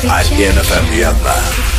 1FM-nyhetene.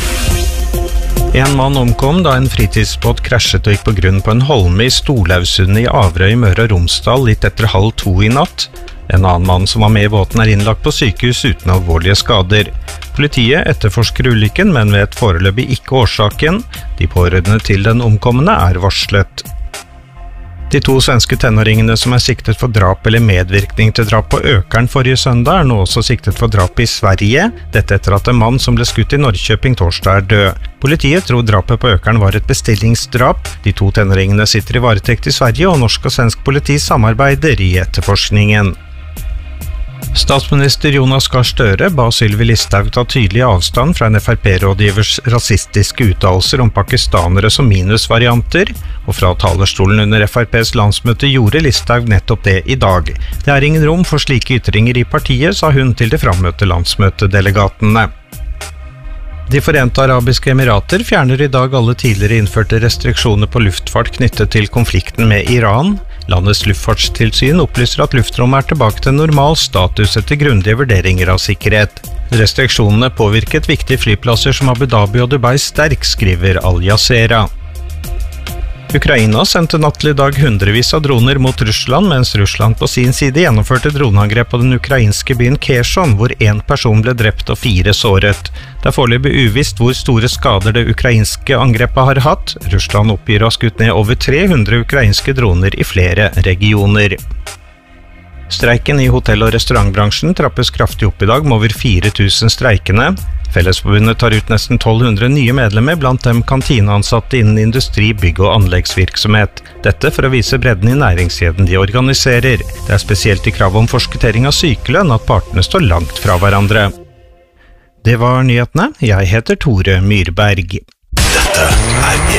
En mann omkom da en fritidsbåt krasjet og gikk på grunn på en holme i Storlausundet i Averøy, Møre og Romsdal litt etter 1:30 i natt. En annen mann som var med i båten innlagt på sykehus uten alvorlige skader. Politiet etterforsker ulykken, men vet foreløpig ikke årsaken. De pårørende til den omkomne varslet. De 2 svenske tenåringene som siktet for drap eller medvirkning til drap på Økern forrige søndag, nå også siktet for drap i Sverige. Dette etter at en mann som ble skutt i Norrköping torsdag død. Politiet tror drapet på Økern var et bestillingsdrap. De 2 tenåringene sitter i varetekt i Sverige, og norsk og svensk politi samarbeider i etterforskningen. Statsminister Jonas Gahr Støre ba Sylvi Listhaug ta tydelig avstand fra en FrP-rådgivers rasistiske uttalelser om pakistanere som minusvarianter, og fra talerstolen under FrPs landsmøte gjorde Listhaug nettopp det i dag. Det ingen rom for slike ytringer i partiet, sa hun til de frammøtte landsmøtedelegatene. De Forente Arabiske Emirater fjerner i dag alle tidligere innførte restriksjoner på luftfart knyttet til konflikten med Iran. Landets luftfartstilsyn opplyser at luftrommet tilbake til normal status etter grundige vurderinger av sikkerhet. Restriksjonene påvirket viktige flyplasser som Abu Dhabi og Dubai sterkt, skriver Al Jazeera. Ukraina sendte natt til i dag hundrevis av droner mot Russland, mens Russland på sin side gjennomførte droneangrep på den ukrainske byen Kherson, hvor 1 person ble drept og 4 såret. Det foreløpig uvisst hvor store skader det ukrainske angrepet har hatt. Russland oppgir å ha skutt ned over 300 ukrainske droner i flere regioner. Streiken i hotell- og restaurantbransjen trappes kraftig opp i dag med over 4000 streikende. Fellesforbundet tar ut nesten 1200 nye medlemmer, blant dem kantineansatte innen industri, bygg- og anleggsvirksomhet. Dette for å vise bredden i næringskjeden de organiserer. Det spesielt i krav om forskuttering av sykelønn at partene står langt fra hverandre. Det var nyhetene. Jeg heter Tore Myrberg. Dette